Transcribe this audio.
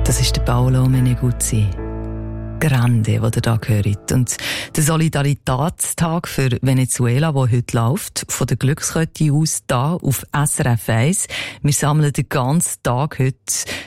Das ist der Paolo Meneguzzi. Grande, den ihr da hört. Und der Solidaritätstag für Venezuela, der heute läuft, von der Glückskette aus da auf SRF 1. Wir sammeln den ganzen Tag heute